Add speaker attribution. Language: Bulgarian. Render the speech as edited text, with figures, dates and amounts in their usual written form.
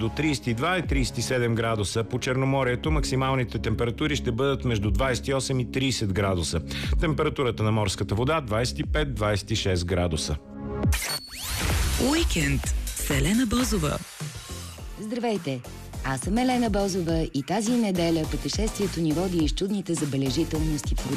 Speaker 1: между 32 и 37 градуса. По Черноморието максималните температури ще бъдат между 28 и 30 градуса. Температурата на морската вода 25-26 градуса.
Speaker 2: Уикенд с Елена Бозова.
Speaker 3: Здравейте! Аз съм Елена Бозова и тази неделя пътешествието ни води из чудните забележителности в